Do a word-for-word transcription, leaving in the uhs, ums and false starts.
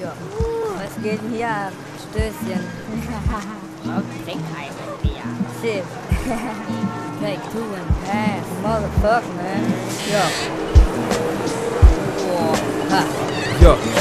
Ja. Was geht denn hier ab? Stößchen. Frau Trick heißen wir. Shit. Take two and pass. Motherfucker, man. Ja. Boah. Ha. Ja,